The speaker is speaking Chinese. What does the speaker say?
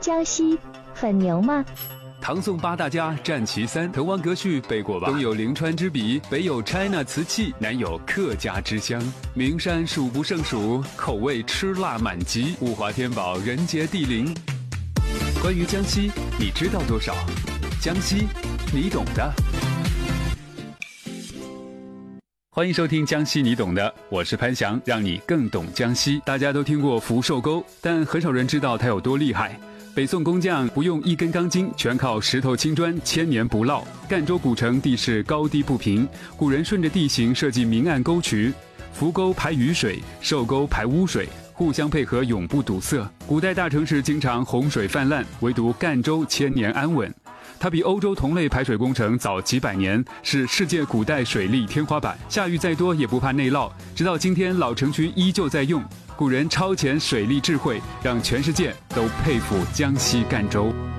江西很牛吗？ 唐宋八大家占其三，滕王阁序背过吧？东有临川之笔，北有 China 瓷器，南有客家之乡。名山数不胜数，口味吃辣满级，物华天宝，人杰地灵。关于江西，你知道多少？江西，你懂的。欢迎收听江西你懂的，我是潘翔，让你更懂江西。大家都听过福寿沟，但很少人知道它有多厉害。北宋工匠不用一根钢筋，全靠石头青砖，千年不涝。赣州古城地势高低不平，古人顺着地形设计明暗沟渠，福沟排雨水，寿沟排污水，互相配合，永不堵塞。古代大城市经常洪水泛滥，唯独赣州千年安稳。它比欧洲同类排水工程早几百年，是世界古代水利天花板，下雨再多也不怕内涝。直到今天，老城区依旧在用。古人超前水利智慧，让全世界都佩服江西赣州。